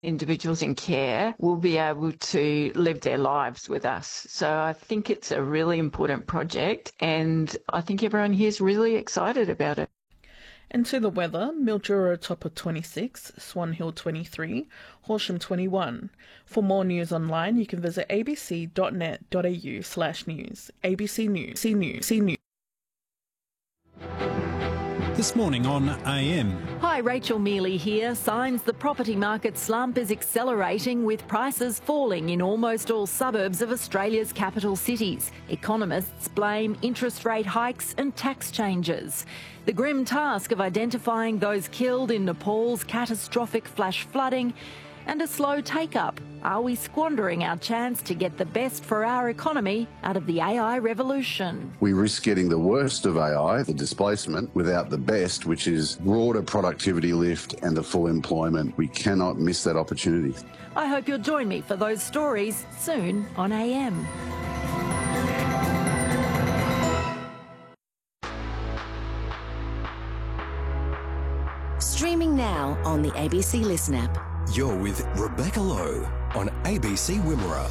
individuals in care will be able to live their lives with us. So I think it's a really important project, and I think everyone here is really excited about it. And to the weather, Mildura top of 26, Swan Hill 23, Horsham 21. For more news online, you can visit abc.net.au/news. ABC News. This morning on AM. Hi, Rachel Mealy here. Signs the property market slump is accelerating, with prices falling in almost all suburbs of Australia's capital cities. Economists blame interest rate hikes and tax changes. The grim task of identifying those killed in Nepal's catastrophic flash flooding and a slow take-up. Are we squandering our chance to get the best for our economy out of the AI revolution? We risk getting the worst of AI, the displacement, without the best, which is broader productivity lift and the full employment. We cannot miss that opportunity. I hope you'll join me for those stories soon on AM. Streaming now on the ABC Listen app. You're with Rebecca Lowe on ABC Wimmera.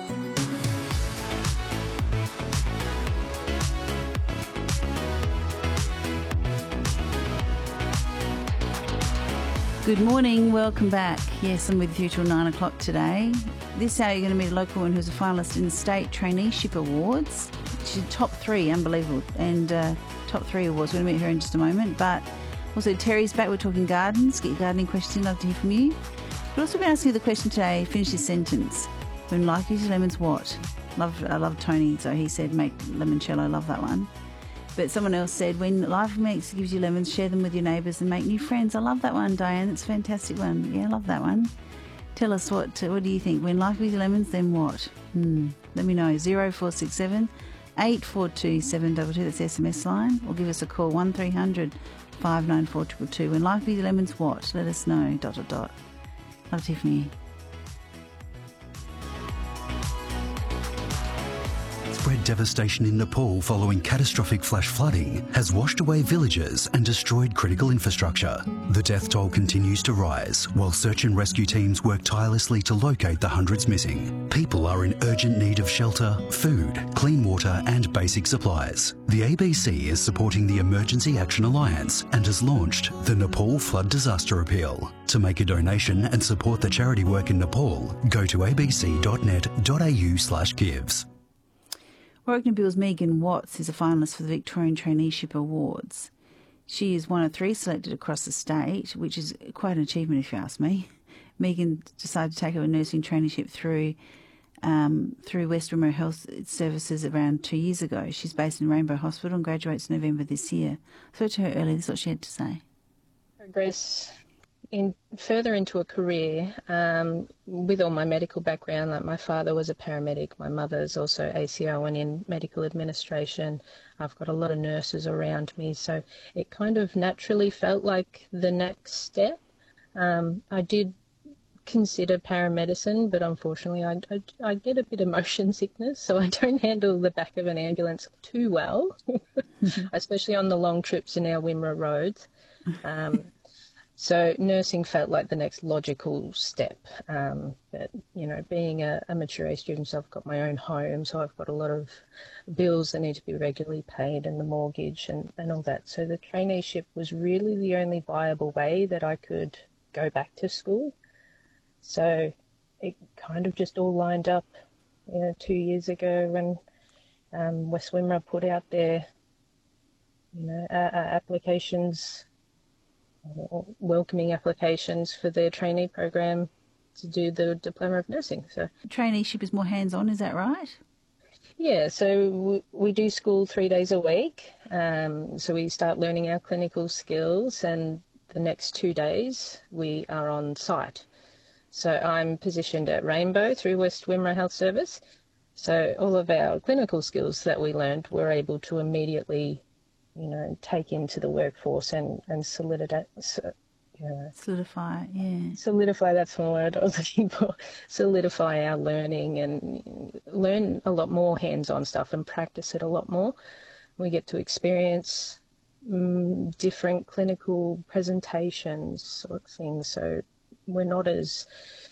Good morning, welcome back. Yes, I'm with you till 9 o'clock today. This hour you're going to meet a local woman who's a finalist in the State Traineeship Awards. She's top 3, unbelievable, and top 3 awards. We're going to meet her in just a moment. But also Terry's back, we're talking gardens. Get your gardening question, love to hear from you. We'll also be asking you the question today, finish this sentence. When life gives you lemons, what? I love Tony, so he said make limoncello, love that one. But someone else said, when life gives you lemons, share them with your neighbours and make new friends. I love that one, Diane. It's a fantastic one. Yeah, I love that one. Tell us what do you think? When life gives you lemons, then what? Let me know. 0467 842 722. That's the SMS line. Or give us a call, 1300 594 222. When life gives you lemons, what? Let us know. ... Love to hear from you. Widespread devastation in Nepal following catastrophic flash flooding has washed away villages and destroyed critical infrastructure. The death toll continues to rise while search and rescue teams work tirelessly to locate the hundreds missing. People are in urgent need of shelter, food, clean water and basic supplies. The ABC is supporting the Emergency Action Alliance and has launched the Nepal Flood Disaster Appeal. To make a donation and support the charity work in Nepal, go to abc.net.au/gives. Warwick-Nabill's Megan Watts is a finalist for the Victorian Traineeship Awards. She is one of 3 selected across the state, which is quite an achievement if you ask me. Megan decided to take up a nursing traineeship through West Wimmera Health Services around 2 years ago. She's based in Rainbow Hospital and graduates in November this year. I spoke to her earlier. This is what she had to say. Progress further into a career with all my medical background. Like my father was a paramedic, my mother's also ACO and in medical administration. I've got a lot of nurses around me, so it kind of naturally felt like the next step. I did consider paramedicine, but unfortunately I get a bit of motion sickness, so I don't handle the back of an ambulance too well, especially on the long trips in our Wimmera roads. So nursing felt like the next logical step. But, you know, being a mature age student, so I've got my own home, so I've got a lot of bills that need to be regularly paid and the mortgage and all that. So the traineeship was really the only viable way that I could go back to school. So it kind of just all lined up, 2 years ago when West Wimmera put out their, applications, welcoming applications for their trainee program to do the Diploma of Nursing. So traineeship is more hands-on, is that right? Yeah, so we do school 3 days a week. So we start learning our clinical skills, and the next 2 days we are on site. So I'm positioned at Rainbow through West Wimmera Health Service. So all of our clinical skills that we learned, we're able to immediately take into the workforce and solidify, Solidify, that's the word I was looking for. Solidify our learning and learn a lot more hands-on stuff and practice it a lot more. We get to experience different clinical presentations sort of things. So, we're not as